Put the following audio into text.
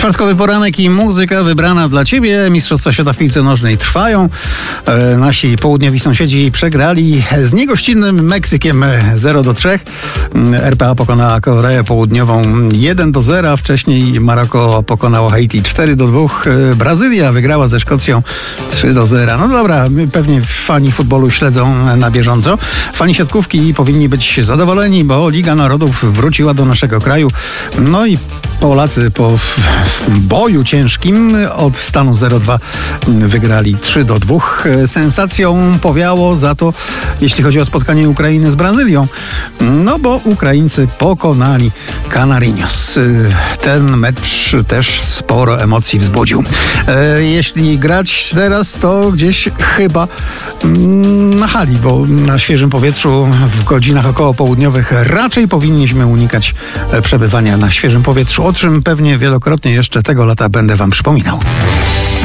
Czwartkowy poranek i muzyka wybrana dla Ciebie. Mistrzostwa Świata w piłce nożnej trwają. Nasi południowi sąsiedzi przegrali z niegościnnym Meksykiem 0-3. RPA pokonała Koreę Południową 1-0, a wcześniej Maroko pokonało Haiti 4-2. Brazylia wygrała ze Szkocją 3-0. No dobra, pewnie fani futbolu śledzą na bieżąco. Fani siatkówki powinni być zadowoleni, bo Liga Narodów wróciła do naszego kraju. No i Polacy po boju ciężkim od stanu 0-2 wygrali 3-2. Sensacją powiało za to, jeśli chodzi o spotkanie Ukrainy z Brazylią. No bo Ukraińcy pokonali Canarinos. Ten mecz też sporo emocji wzbudził. Jeśli grać teraz, to gdzieś chyba na hali, bo na świeżym powietrzu w godzinach okołopołudniowych raczej powinniśmy unikać przebywania na świeżym powietrzu, o czym pewnie wielokrotnie jeszcze tego lata będę Wam przypominał.